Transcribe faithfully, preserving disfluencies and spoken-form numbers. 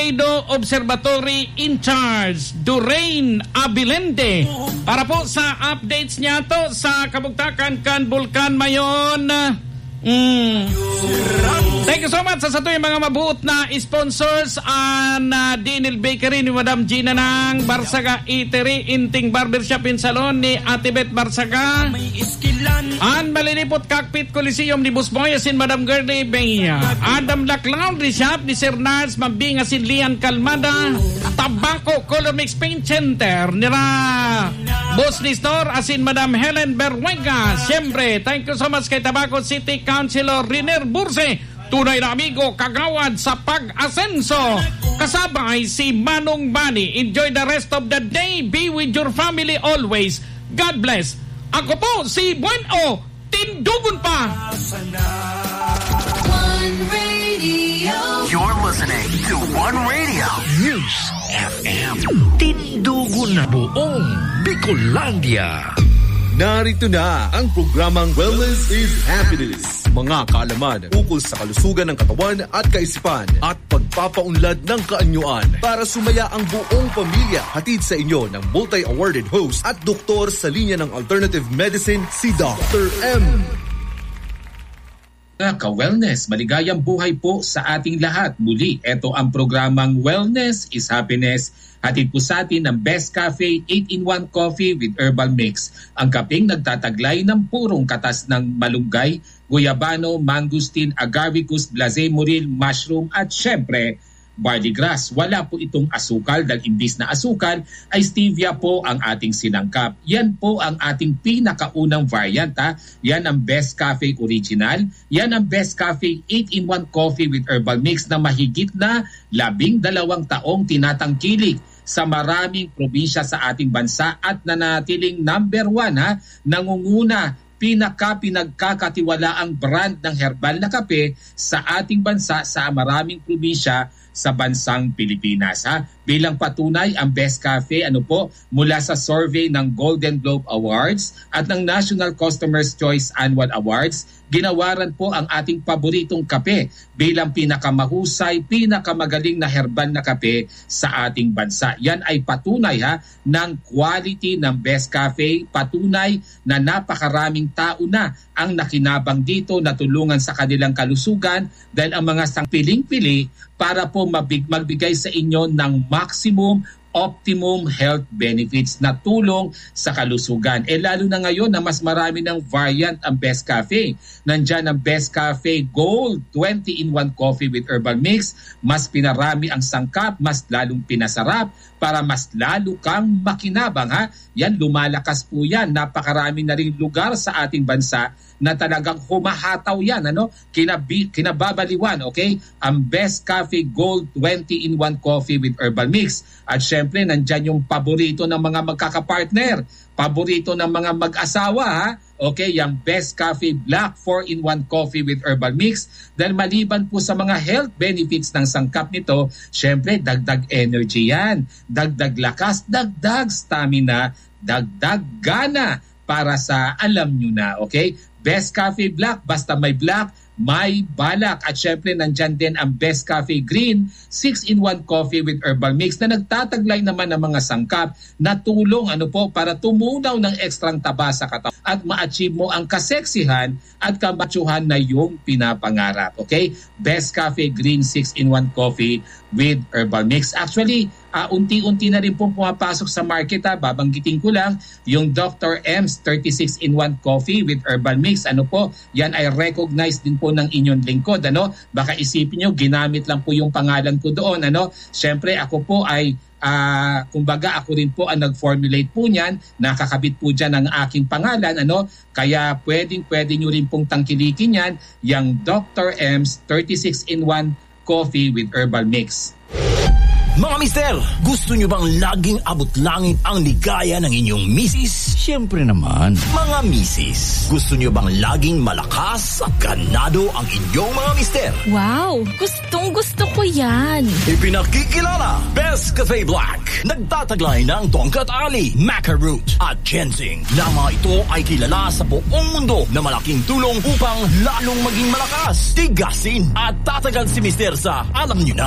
Tornado Observatory in charge, Durain Abilente. Para po sa updates niya to sa kabugtakan kan Bulkan Mayon. Mm. Thank you so much sa sa yung mga mabuot na sponsors an uh, Dinil Bakery ni Madam Gina ng Barsaga Eatery, Inting Barbershop and Salon ni Ate Beth Barsaga, an Malinipot Cockpit Coliseum ni Busboy asin Madam Gertie Bea, Adam Lac Laundry Shop ni Sir Nars Mambing asin Lian Calmada, Tabaco Color Mix Paint Center nila Boss ni Store asin Madam Helen Berwega. Siyempre, thank you so much kay Tabaco City Councilor Riner Burse, tunay na amigo kagawad sa pag-asenso. Kasabay si Manong Bani. Enjoy the rest of the day. Be with your family always. God bless. Ako po si Bueno Tindugon pa. One Radio. You're listening to One Radio News F M. Tindugon na buong Bicolandia. Narito na ang programang Wellness is Happiness. Mga kaalaman ukol sa kalusugan ng katawan at kaisipan at pagpapaunlad ng kaanyuan para sumaya ang buong pamilya. Hatid sa inyo ng multi-awarded host at doktor sa linya ng alternative medicine, si Doctor M. Ka-wellness, maligayang buhay po sa ating lahat. Muli, ito ang programang Wellness is Happiness. Hatid po sa atin ng Best Cafe eight in one Coffee with Herbal Mix. Ang kapeng nagtataglay ng purong katas ng malunggay, guyabano, mangosteen, agaricus, blase moril, mushroom at syempre barley grass. Wala po itong asukal dahil imbis na asukal ay stevia po ang ating sinangkap. Yan po ang ating pinakaunang variant. Ha? Yan ang Best Cafe Original. Yan ang Best Cafe eight in one Coffee with Herbal Mix na mahigit na labing dalawang taong tinatangkilik sa maraming probinsya sa ating bansa at nanatiling number one, ha, nangunguna, pinaka pinagkakatiwalaang brand ng herbal na kape sa ating bansa sa maraming probinsya sa bansang Pilipinas. Ha? Bilang patunay, ang Best Cafe ano po mula sa survey ng Golden Globe Awards at ng National Customer's Choice Annual Awards, ginawaran po ang ating paboritong kape bilang pinakamahusay, pinakamagaling na herbal na kape sa ating bansa. Yan ay patunay ha ng quality ng Best Cafe, patunay na napakaraming tao na ang nakinabang dito na tulungan sa kanilang kalusugan dahil ang mga sangpiling-pili para po mabig- magbigay sa inyo ng maximum optimum health benefits na tulong sa kalusugan. Eh lalo na ngayon na mas marami ng variant ang Best Cafe. Nandyan ang Best Cafe Gold twenty in one Coffee with Herbal Mix. Mas pinarami ang sangkap, mas lalong pinasarap para mas lalo kang makinabang. Ha? Yan, lumalakas po yan. Napakarami na rin lugar sa ating bansa na talagang humahataw yan. Ano? Kinabi, kinababaliwan, okay? Ang Best Cafe Gold twenty in one Coffee with Herbal Mix. At syempre, nandyan yung paborito ng mga magkakapartner, paborito ng mga mag-asawa, ha? Okay, yung Best Cafe Black four in one Coffee with Herbal Mix. Dahil maliban po sa mga health benefits ng sangkap nito, syempre, dagdag energy yan, dagdag lakas, dagdag stamina, dagdag gana para sa alam nyo na, okay? Best Cafe Black, basta may black, may balak. At syempre nandyan din ang Best Cafe Green six in one Coffee with Herbal Mix na nagtataglay naman ng mga sangkap na tulong ano po para tumunaw ng ekstrang taba sa katawan at ma-achieve mo ang kaseksihan at kamatsuhan na yung pinapangarap. Okay? Best Cafe Green six in one Coffee with Herbal Mix. Actually, uh, unti-unti na rin pong pumapasok sa market. Ha? Babanggitin ko lang yung Doctor M's thirty-six in one Coffee with Herbal Mix. Ano po? Yan ay recognized din po ng inyong lingkod. Ano? Baka isipin nyo, ginamit lang po yung pangalan ko doon. Ano? Siyempre, ako po ay Uh, kumbaga ako rin po ang nag-formulate po niyan, nakakabit po dyan ang aking pangalan, ano? Kaya pwedeng pwede nyo rin pong tangkilikin yan, yung Doctor M's thirty-six in one Coffee with Herbal Mix. Mga mister, gusto nyo bang laging abot-langit ang ligaya ng inyong misis? Siyempre naman. Mga misis, gusto nyo bang laging malakas at ganado ang inyong mga mister? Wow, gustong gusto ko yan. Ipinakikilala, Best Cafe Black. Nagtataglay ng tongkat ali, maca root at ginseng. Na mga ito ay kilala sa buong mundo na malaking tulong upang lalong maging malakas, tigasin at tatagal si mister sa alam nyo na.